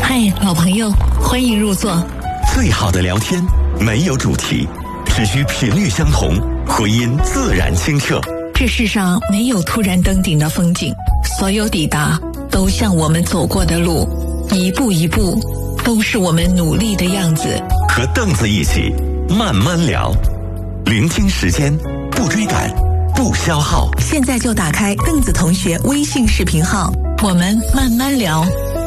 嗨，老朋友，欢迎入座。 最好的聊天没有主题，只需频率相同，回音自然清澈。 这世上没有突然登顶的风景，所有抵达都像我们走过的路，一步一步都是我们努力的样子。 和凳子一起慢慢聊，聆听时间，不追赶，不消耗。 现在就打开凳子同学微信视频号，我们慢慢聊。